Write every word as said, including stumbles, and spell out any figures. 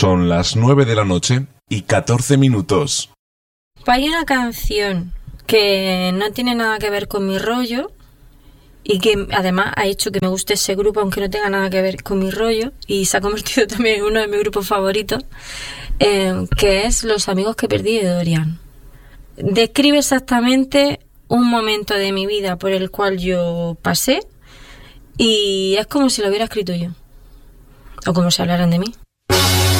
Son las nueve de la noche y catorce minutos. Pues hay una canción que no tiene nada que ver con mi rollo y que además ha hecho que me guste ese grupo, aunque no tenga nada que ver con mi rollo, y se ha convertido también en uno de mis grupos favoritos, eh, que es Los amigos que perdí de Dorian. Describe exactamente un momento de mi vida por el cual yo pasé y es como si lo hubiera escrito yo, o como si hablaran de mí.